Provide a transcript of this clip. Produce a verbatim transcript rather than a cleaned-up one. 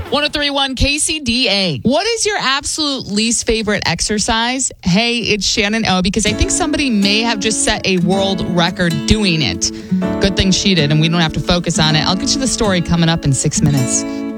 one oh three point one K C D A. What is your absolute least favorite exercise? Hey, it's Shannon O, because I think somebody may have just set a world record doing it. Good thing she did, and we don't have to focus on it. I'll get you the story coming up in six minutes.